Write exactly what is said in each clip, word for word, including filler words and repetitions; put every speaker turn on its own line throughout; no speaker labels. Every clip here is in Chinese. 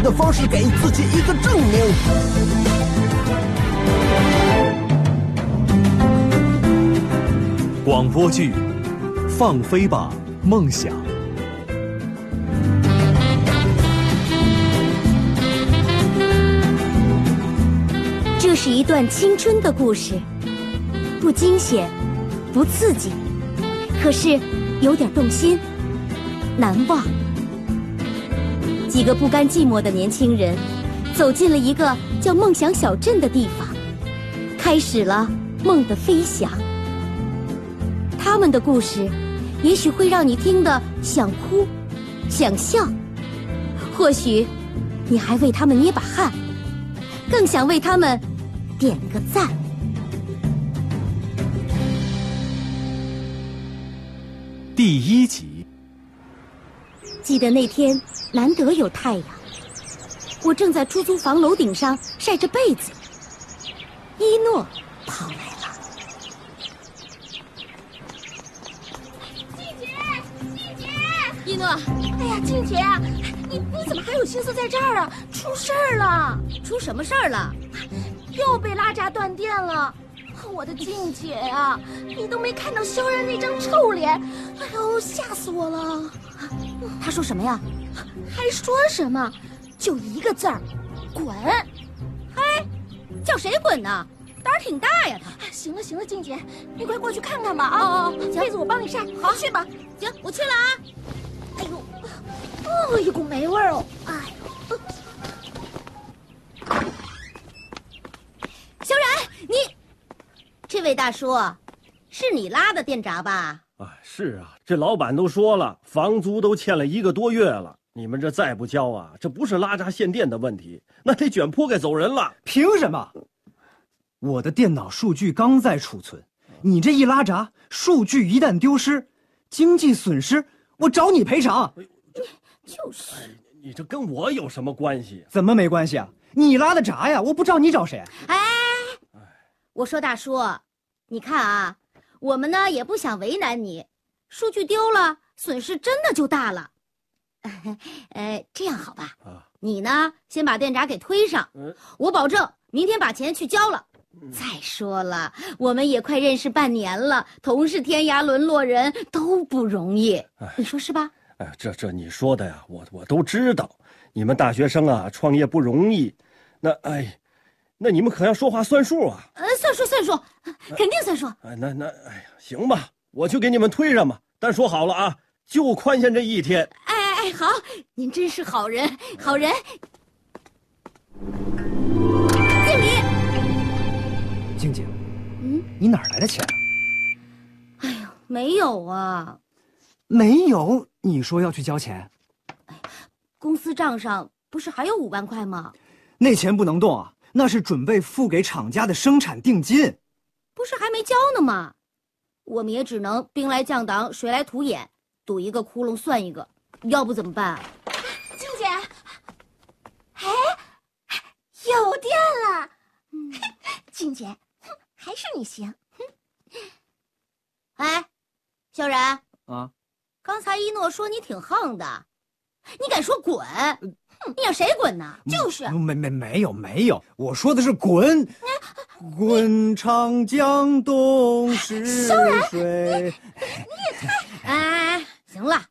己的方式给自己一个证明。
广播剧《放飞吧，梦想》。
这是一段青春的故事，不惊险，不刺激，可是有点动心，难忘。几个不甘寂寞的年轻人走进了一个叫梦想小镇的地方，开始了梦的飞翔。他们的故事也许会让你听得想哭想笑，或许你还为他们捏把汗，更想为他们点个赞。
第一集。
记得那天难得有太阳，我正在出租房楼顶上晒着被子，一诺跑来了。
一诺，哎呀，静姐，你你怎么还有心思在这儿啊？出事儿了！
出什么事儿了？
又被拉闸断电了！我的静姐啊，你都没看到萧然那张臭脸，哎呦，吓死我了！
他说什么呀？
还说什么？就一个字儿，滚！
嘿，叫谁滚呢？胆儿挺大呀他。
行了行了，静姐，你快过去看看吧啊！
哦哦，
被子我帮你晒，好，去吧。
行，我去了啊。
哎呦，哦，一股霉味儿哦！哎呦，
萧然，你这位大叔，是你拉的电闸吧？
哎，是啊，这老板都说了，房租都欠了一个多月了，你们这再不交啊，这不是拉闸限电的问题，那得卷铺盖走人了。
凭什么？我的电脑数据刚在储存，你这一拉闸，数据一旦丢失，经济损失，我找你赔偿。
就是、
哎，你这跟我有什么关系？
怎么没关系啊？你拉的闸呀，我不知道你找谁。
哎，我说大叔，你看啊，我们呢也不想为难你，数据丢了，损失真的就大了。呃，这样好吧？啊，你呢先把电闸给推上，嗯、我保证明天把钱去交了。嗯、再说了，我们也快认识半年了，同是天涯沦落人，都不容易，哎、你说是吧？
哎，这这你说的呀，我我都知道，你们大学生啊，创业不容易。那哎，那你们可要说话算数啊！
呃，算数算数，肯定算数。
哎，那那哎呀，行吧，我就给你们推上吧。但说好了啊，就宽限这一天。
哎哎哎，好，您真是好人，好人。敬礼。
静姐，
嗯，
你哪儿来的钱？
哎呦，没有啊。
没有？你说要去交钱？
哎，公司账上不是还有五万块吗？
那钱不能动啊，那是准备付给厂家的生产定金。
不是还没交呢吗？我们也只能兵来将挡，水来土掩，堵一个窟窿算一个，要不怎么办？
静姐，哎，有电了！嗯，静姐，还是你行。
哎，萧然
啊，
刚才一诺说你挺横的，你敢说滚？你让谁滚呢？就是，
没没没有没有，我说的是滚，滚长江东逝水。
你也太……
哎，行了。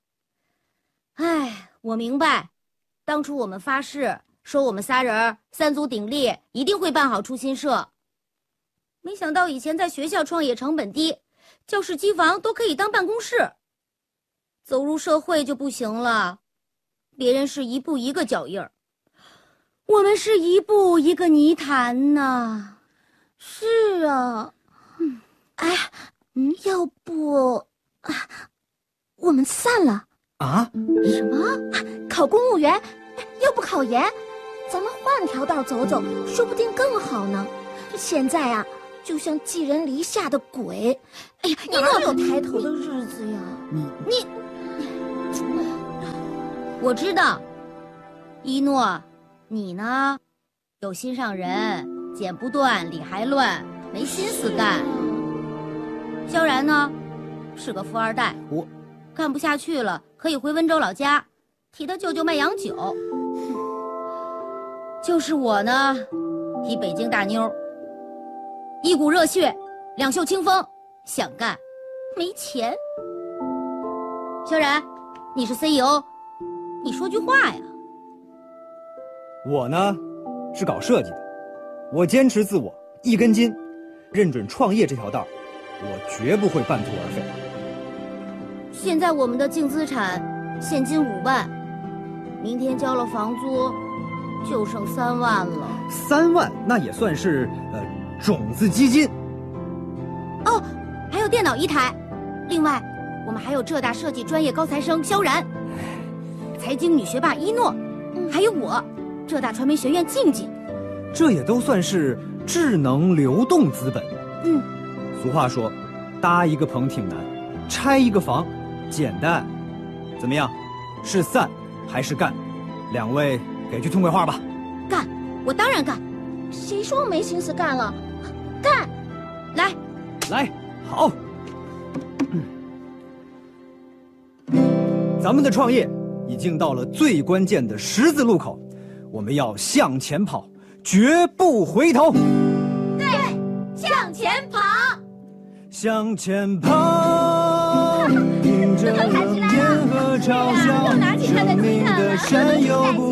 哎，我明白，当初我们发誓说我们仨人三足鼎立，一定会办好出新社。没想到以前在学校创业成本低，教室机房都可以当办公室，走入社会就不行了。别人是一步一个脚印儿，我们是一步一个泥潭呐。
是啊，嗯，哎，嗯，要不啊，我们散了
啊？
什么？考公务员？要不考研？咱们换条道走走，说不定更好呢。现在啊，就像寄人篱下的鬼。哎呀，你哪有抬头的日子呀？
你
你。我知道，一诺，你呢，有心上人，剪不断，理还乱，没心思干。萧然呢，是个富二代，
我
干不下去了，可以回温州老家，替他舅舅卖洋酒。 就是我呢，一北京大妞，一股热血，两袖清风，想干，没钱。萧然，你是 C E O， 你说句话呀。
我呢，是搞设计的，我坚持自我，一根筋，认准创业这条道，我绝不会半途而废。
现在我们的净资产现金五万，明天交了房租，就剩三万了。
三万那也算是呃种子基金。
哦，还有电脑一台，另外我们还有浙大设计专业高材生萧然，财经女学霸一诺，还有我，浙大传媒学院静静。
这也都算是智能流动资本。
嗯，
俗话说，搭一个棚挺难，拆一个房简单。怎么样，是散还是干？两位给句痛快话吧。
干，我当然干。
谁说没心思干了？干！
来，
来，好。咱们的创业已经到了最关键的十字路口，我们要向前跑，绝不回头。
对，向前跑，
向前跑，迎着河边和嘲笑，生命的山有不